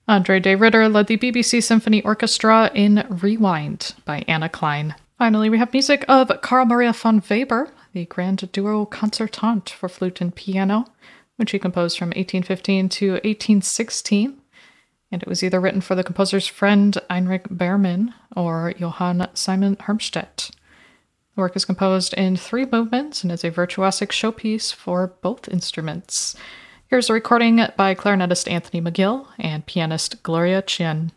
Andre de Ritter led the BBC Symphony Orchestra in Rewind by Anna Klein. Finally, we have music of Carl Maria von Weber, the Grand Duo Concertante for flute and piano, which he composed from 1815 to 1816. And it was either written for the composer's friend Heinrich Behrmann or Johann Simon Hermstedt. The work is composed in 3 movements and is a virtuosic showpiece for both instruments. Here's a recording by clarinetist Anthony McGill and pianist Gloria Chien.